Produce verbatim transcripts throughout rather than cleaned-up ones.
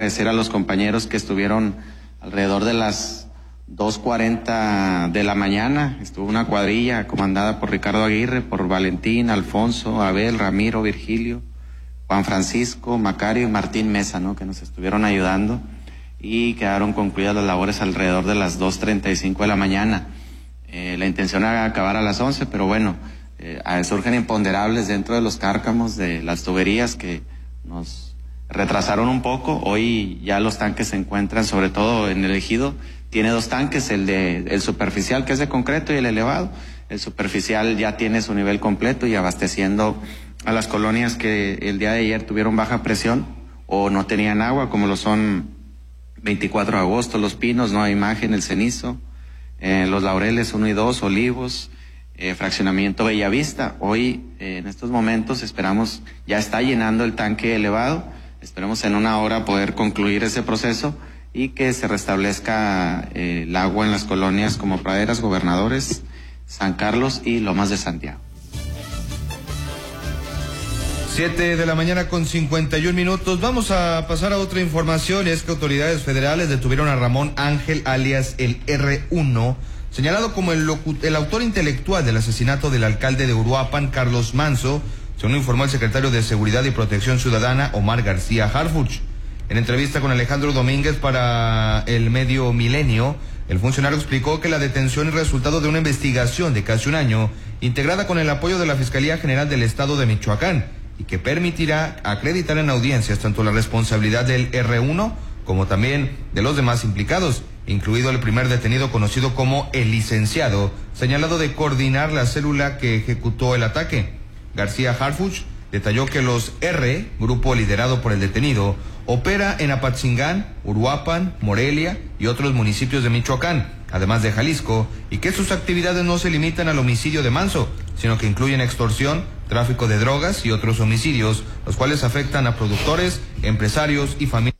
agradecer a los compañeros que estuvieron alrededor de las dos cuarenta de la mañana. Estuvo una cuadrilla comandada por Ricardo Aguirre, por Valentín, Alfonso, Abel, Ramiro, Virgilio, Juan Francisco, Macario y Martín Mesa, ¿no?, que nos estuvieron ayudando, y quedaron concluidas las labores alrededor de las dos treinta y cinco de la mañana. Eh, la intención era acabar a las once, pero bueno, eh, surgen imponderables dentro de los cárcamos de las tuberías que nos retrasaron un poco. Hoy ya los tanques se encuentran, sobre todo en el ejido, tiene dos tanques, el de el superficial, que es de concreto, y el elevado. El superficial ya tiene su nivel completo y abasteciendo a las colonias que el día de ayer tuvieron baja presión o no tenían agua, como lo son veinticuatro de agosto, Los Pinos, Nueva Imagen, El Cenizo, eh, Los Laureles uno y dos, Olivos, eh, Fraccionamiento Bellavista. Hoy, eh, en estos momentos, esperamos, ya está llenando el tanque elevado, esperemos en una hora poder concluir ese proceso y que se restablezca eh, el agua en las colonias como Praderas, Gobernadores, San Carlos y Lomas de Santiago. Siete de la mañana con cincuenta y un minutos. Vamos a pasar a otra información. Es que autoridades federales detuvieron a Ramón Ángel, alias el erre uno, señalado como el, el autor intelectual del asesinato del alcalde de Uruapan, Carlos Manzo, según informó el secretario de Seguridad y Protección Ciudadana, Omar García Harfuch. En entrevista con Alejandro Domínguez para el medio Milenio, el funcionario explicó que la detención es resultado de una investigación de casi un año, integrada con el apoyo de la Fiscalía General del Estado de Michoacán, y que permitirá acreditar en audiencias tanto la responsabilidad del erre uno como también de los demás implicados, incluido el primer detenido conocido como el licenciado, señalado de coordinar la célula que ejecutó el ataque. García Harfuch detalló que los R, grupo liderado por el detenido, opera en Apatzingán, Uruapan, Morelia y otros municipios de Michoacán, además de Jalisco, y que sus actividades no se limitan al homicidio de Manzo, sino que incluyen extorsión, tráfico de drogas y otros homicidios, los cuales afectan a productores, empresarios y familias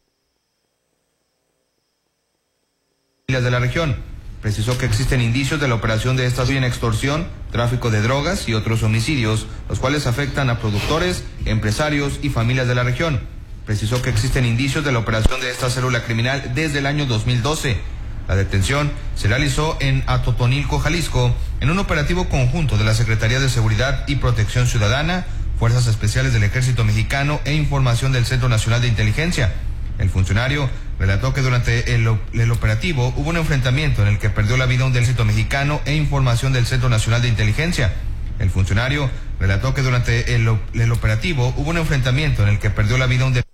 de la región. Precisó que existen indicios de la operación de estas en extorsión, tráfico de drogas y otros homicidios, los cuales afectan a productores, empresarios y familias de la región. Precisó que existen indicios de la operación de esta célula criminal desde el año dos mil doce. La detención se realizó en Atotonilco, Jalisco, en un operativo conjunto de la Secretaría de Seguridad y Protección Ciudadana, Fuerzas Especiales del Ejército Mexicano e Información del Centro Nacional de Inteligencia. El funcionario relató que durante el, el operativo hubo un enfrentamiento en el que perdió la vida un del Ejército Mexicano e Información del Centro Nacional de Inteligencia. El funcionario relató que durante el, el operativo hubo un enfrentamiento en el que perdió la vida un del